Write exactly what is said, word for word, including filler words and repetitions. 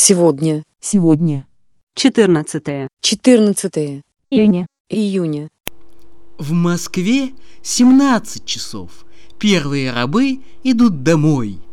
Сегодня. Сегодня. четырнадцатое. четырнадцатое Июня. июня. В Москве семнадцать часов. Первые рабы идут домой.